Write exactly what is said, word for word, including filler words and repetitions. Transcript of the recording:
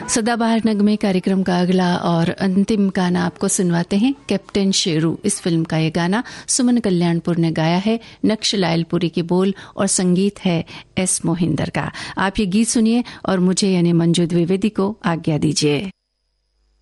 सदाबहार नगमे कार्यक्रम का अगला और अंतिम गाना आपको सुनवाते हैं। कैप्टन शेरू, इस फिल्म का ये गाना सुमन कल्याणपुर ने गाया है। नक्श लायलपुरी के बोल और संगीत है एस मोहिंदर का। आप ये गीत सुनिए और मुझे यानी मंजू द्विवेदी को आज्ञा दीजिए।